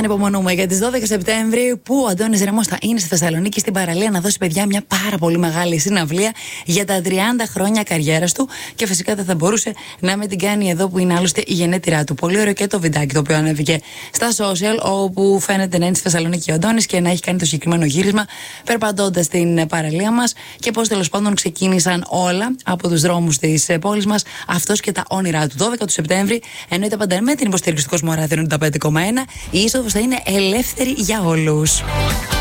ανυπομονούμε για τις 12 Σεπτέμβρη που ο Αντώνης Ρέμος θα είναι στη Θεσσαλονίκη στην παραλία να δώσει, παιδιά, μια πάρα πολύ μεγάλη συναυλία για τα 30 χρόνια καριέρας του. Και φυσικά δεν θα μπορούσε να με την κάνει εδώ που είναι άλλωστε η γενέτειρά του. Πολύ ωραίο και το βιντεάκι το οποίο ανέβηκε στα social, όπου φαίνεται να είναι στη Θεσσαλονίκη ο Αντώνης και να έχει κάνει το συγκεκριμένο γύρισμα περπατώντας στην παραλία μας και πώς τέλος πάντων ξεκίνησαν όλα από τους δρόμους της πόλης μας, αυτός και τα όνειρά του. 12 του Σεπτέμβρη, εννοείται πάντα με την υποστήριξη του Κοσμοράδιο 95,1, η είσοδος θα είναι ελεύθερη για όλους.